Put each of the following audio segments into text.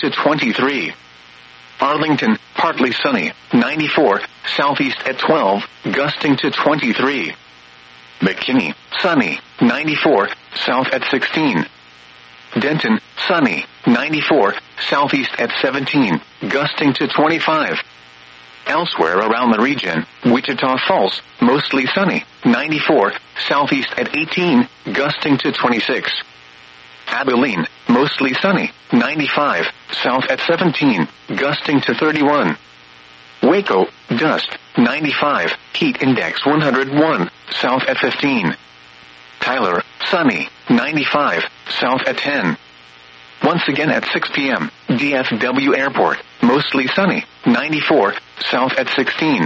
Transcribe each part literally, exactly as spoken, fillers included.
to twenty-three. Arlington, partly sunny, ninety-four, southeast at twelve, gusting to twenty-three. McKinney, sunny, ninety-four, south at sixteen. Denton, sunny, ninety-four, southeast at seventeen, gusting to twenty-five. Elsewhere around the region, Wichita Falls, mostly sunny, ninety-four, southeast at eighteen, gusting to twenty-six. Abilene, mostly sunny, ninety-five, south at seventeen, gusting to thirty-one. Waco, dust, ninety-five, heat index one hundred one, south at fifteen. Tyler, sunny, ninety-five, south at ten. Once again at six p.m., D F W Airport, mostly sunny, ninety-four, south at sixteen.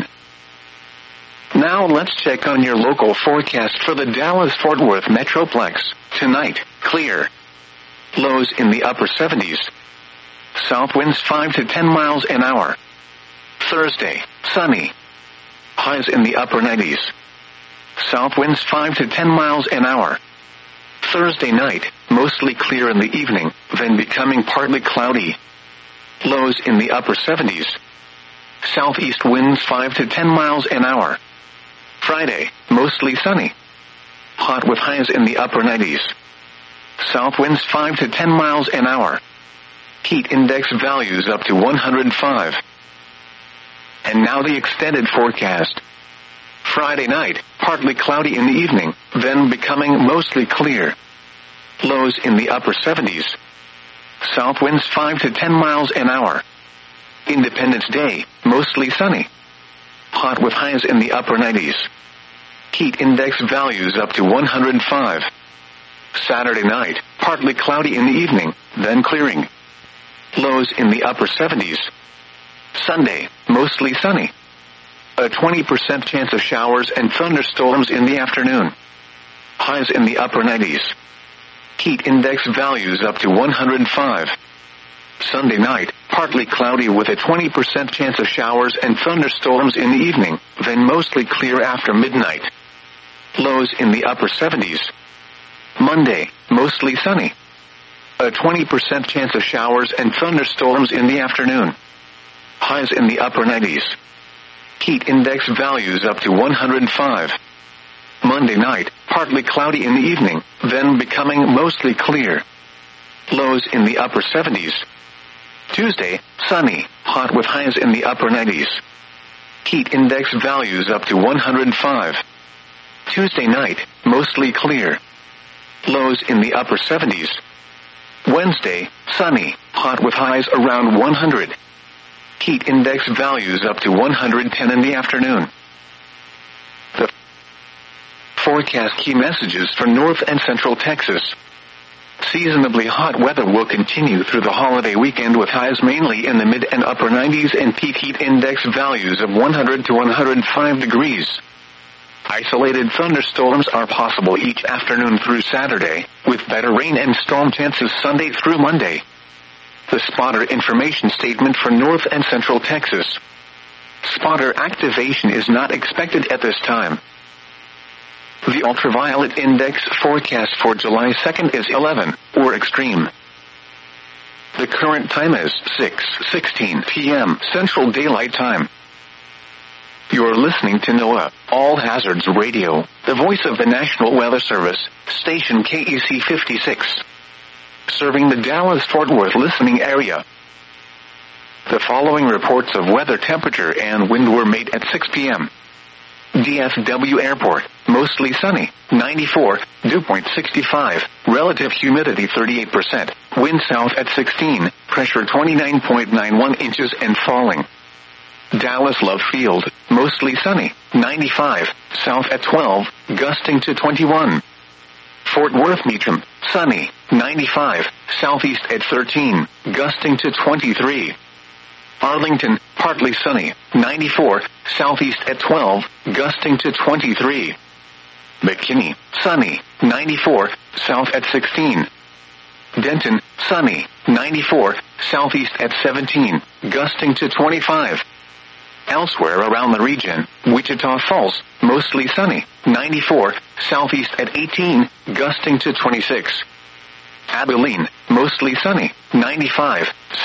Now let's check on your local forecast for the Dallas-Fort Worth Metroplex. Tonight, clear. Lows in the upper seventies. South winds five to ten miles an hour. Thursday, sunny. Highs in the upper nineties. South winds five to ten miles an hour. Thursday night, mostly clear in the evening, then becoming partly cloudy. Lows in the upper seventies. Southeast winds five to ten miles an hour. Friday, mostly sunny. Hot with highs in the upper nineties. South winds five to ten miles an hour. Heat index values up to one hundred five. And now the extended forecast. Friday night, partly cloudy in the evening, then becoming mostly clear. Lows in the upper seventies. South winds five to ten miles an hour. Independence Day, mostly sunny. Hot with highs in the upper nineties. Heat index values up to one hundred five. Saturday night, partly cloudy in the evening, then clearing. Lows in the upper seventies. Sunday, mostly sunny. A twenty percent chance of showers and thunderstorms in the afternoon. Highs in the upper nineties. Heat index values up to one hundred five. Sunday night, partly cloudy with a twenty percent chance of showers and thunderstorms in the evening, then mostly clear after midnight. Lows in the upper seventies. Monday, mostly sunny. A twenty percent chance of showers and thunderstorms in the afternoon. Highs in the upper nineties. Heat index values up to one hundred five. Monday night, partly cloudy in the evening, then becoming mostly clear. Lows in the upper seventies. Tuesday, sunny, hot with highs in the upper nineties. Heat index values up to one hundred five. Tuesday night, mostly clear. Lows in the upper seventies. Wednesday, sunny, hot with highs around one hundred. Heat index values up to one hundred ten in the afternoon. The forecast key messages for North and Central Texas. Seasonably hot weather will continue through the holiday weekend with highs mainly in the mid and upper nineties and peak heat index values of one hundred to one hundred five degrees. Isolated thunderstorms are possible each afternoon through Saturday, with better rain and storm chances Sunday through Monday. The spotter information statement for North and Central Texas. Spotter activation is not expected at this time. The ultraviolet index forecast for July second is eleven, or extreme. The current time is six sixteen p.m. Central Daylight Time. You're listening to NOAA, All Hazards Radio, the voice of the National Weather Service, station K E C fifty-six. Serving the Dallas-Fort Worth listening area. The following reports of weather temperature and wind were made at six p.m. D F W Airport, mostly sunny, ninety-four, dew point sixty-five, relative humidity thirty-eight percent, wind south at sixteen, pressure twenty-nine point nine one inches and falling. Dallas Love Field, mostly sunny, ninety-five, south at twelve, gusting to twenty-one. Fort Worth Meacham, sunny, ninety-five, southeast at thirteen, gusting to twenty-three. Arlington, partly sunny, ninety-four, southeast at twelve, gusting to twenty-three. McKinney, sunny, ninety-four, south at sixteen. Denton, sunny, ninety-four, southeast at seventeen, gusting to twenty-five. Elsewhere around the region, Wichita Falls, mostly sunny, ninety-four, southeast at eighteen, gusting to twenty-six. Abilene, mostly sunny, ninety-five,